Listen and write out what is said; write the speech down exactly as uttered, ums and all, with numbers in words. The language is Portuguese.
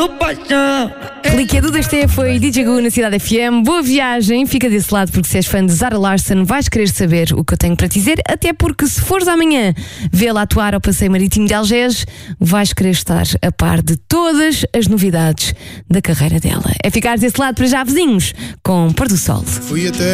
Clique Edu deste foi D J Gu na Cidade F M. Boa viagem, fica desse lado porque se és fã de Zara Larsson vais querer saber o que eu tenho para te dizer, até porque se fores amanhã vê-la atuar ao Passeio Marítimo de Algés, vais querer estar a par de todas as novidades da carreira dela. É ficar desse lado para já, vizinhos, com Pôr do Sol. Fui até